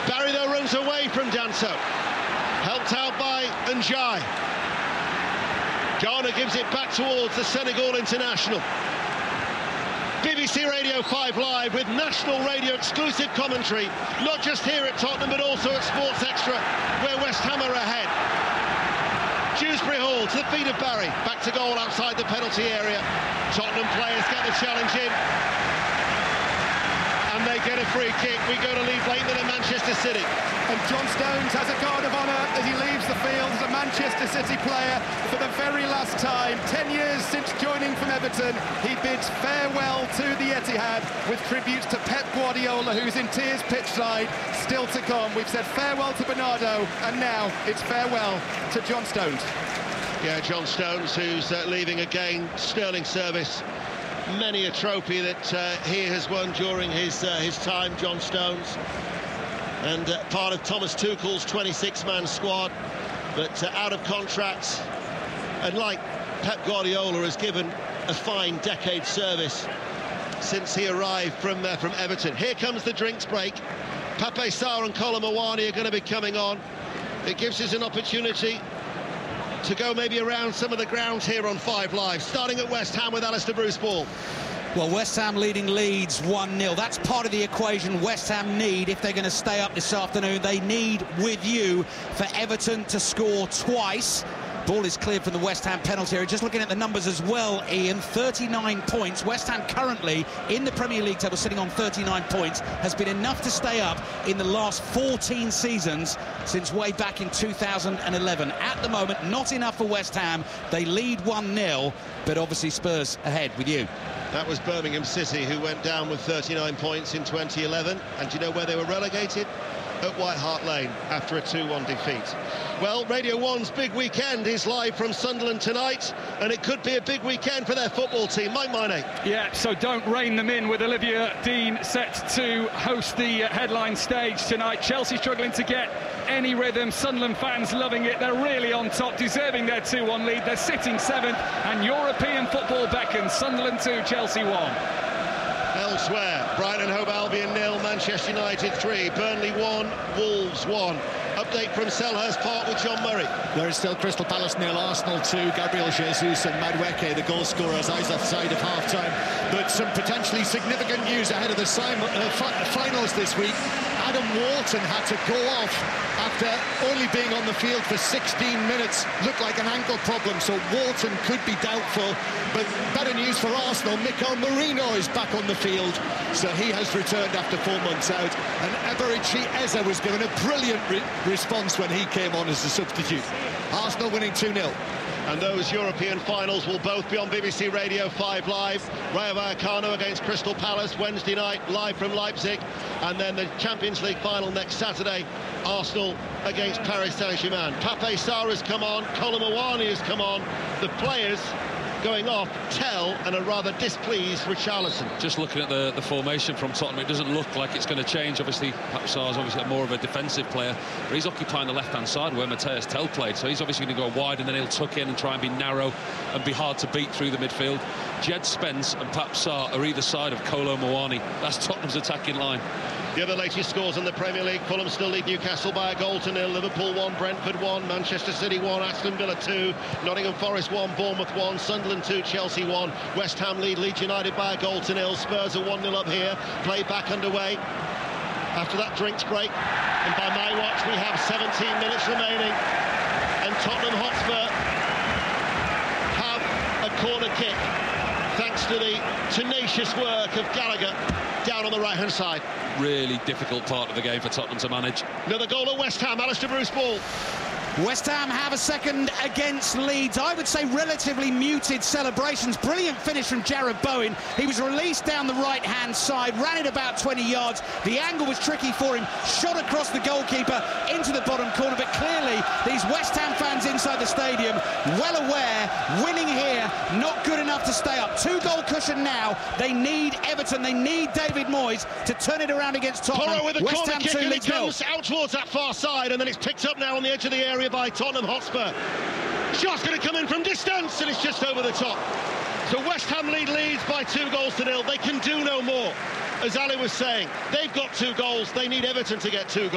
Barry, though, runs away from Danso. Helped out by Njai. Ghana gives it back towards the Senegal international. BBC Radio 5 Live with national radio exclusive commentary, not just here at Tottenham but also at Sports Extra, where West Ham are ahead. Dewsbury Hall to the feet of Barry, back to goal outside the penalty area. Tottenham players get the challenge in and they get a free kick. We go to Lee Blakeman at Manchester City. And John Stones has a guard of honour as he leaves the field as a Manchester City player for the very last time. 10 years since joining from Everton, he bids farewell to the Etihad with tributes to Pep Guardiola, who's in tears pitchside, still to come. We've said farewell to Bernardo, and now it's farewell to John Stones. Yeah, John Stones, who's leaving again. Sterling service. Many a trophy that he has won during his time, John Stones. And part of Thomas Tuchel's 26-man squad, but out of contract. And like Pep Guardiola has given a fine decade service since he arrived from Everton. Here comes the drinks break. Pape Sarr and Kolo Muani are going to be coming on. It gives us an opportunity to go maybe around some of the grounds here on 5 Live, starting at West Ham with Alistair Bruce Ball. Well, West Ham leading Leeds 1-0. That's part of the equation West Ham need if they're going to stay up this afternoon. They need, with you, for Everton to score twice. Ball is cleared from the West Ham penalty area. Just looking at the numbers as well, Ian, 39 points. West Ham currently in the Premier League table sitting on 39 points, has been enough to stay up in the last 14 seasons since way back in 2011. At the moment, not enough for West Ham. They lead 1-0, but obviously Spurs ahead with you. That was Birmingham City, who went down with 39 points in 2011. And do you know where they were relegated? At White Hart Lane after a 2-1 defeat. Well, Radio 1's big weekend is live from Sunderland tonight, and it could be a big weekend for their football team. Mike Miney. Yeah, so don't rein them in with Olivia Dean set to host the headline stage tonight. Chelsea struggling to get any rhythm. Sunderland fans loving it. They're really on top, deserving their 2-1 lead. They're sitting 7th, and European football beckons. Sunderland 2, Chelsea 1. Elsewhere, Brighton and Hove Albion 0, Manchester United 3, Burnley 1, Wolves 1. Update from Selhurst Park with John Murray. There is still Crystal Palace 0, Arsenal 2, Gabriel Jesus and Madueke, the goal scorers, eyes offside of half-time. But some potentially significant news ahead of the finals this week. Adam Wharton had to go off after only being on the field for 16 minutes. Looked like an ankle problem, so Wharton could be doubtful. But better news for Arsenal, Mikel Merino is back on the field, so he has returned after 4 months out. And Eberechi Eze was given a brilliant response when he came on as a substitute. Arsenal winning 2-0. And those European finals will both be on BBC Radio 5 Live. Rayo Vallecano against Crystal Palace Wednesday night, live from Leipzig. And then the Champions League final next Saturday, Arsenal against Paris Saint-Germain. Pape Sarr has come on, Kolo Muani has come on. The players going off, Tell and a rather displeased Richarlison. Just looking at the formation from Tottenham, it doesn't look like it's going to change. Obviously, Pape Sarr's obviously more of a defensive player, but he's occupying the left-hand side where Matthias Tell played, so he's obviously going to go wide and then he'll tuck in and try and be narrow and be hard to beat through the midfield. Jed Spence and Pape Sarr are either side of Kolo Muani. That's Tottenham's attacking line. The other latest scores in the Premier League: Fulham still lead Newcastle by a goal to 0, Liverpool 1, Brentford 1, Manchester City 1, Aston Villa 2, Nottingham Forest 1, Bournemouth 1, Sunderland 2, Chelsea 1, West Ham lead Leeds United by a goal to 0, Spurs are 1-0 up here, play back underway after that drinks break, and by my watch we have 17 minutes remaining, and Tottenham Hotspur have a corner kick thanks to the tenacious work of Gallagher down on the right-hand side. Really difficult part of the game for Tottenham to manage. Another goal at West Ham, Alistair Bruce Ball. West Ham have a second against Leeds. I would say relatively muted celebrations. Brilliant finish from Jared Bowen. He was released down the right-hand side, ran it about 20 yards. The angle was tricky for him, shot across the goalkeeper into the bottom corner. But clearly, these West Ham fans inside the stadium, well aware, winning here, not good enough to stay up. 2-goal cushion now. They need Everton, they need David Moyes to turn it around against Tottenham. Porro with a West corner Ham kick, 2, and it Leeds 0. comes out towards that far side, and then it's picked up now on the edge of the area by Tottenham Hotspur. Shot's going to come in from distance, and it's just over the top. So West Ham lead Leeds by 2 goals to 0. They can do no more. As Ali was saying, they've got 2 goals. They need Everton to get 2 goals.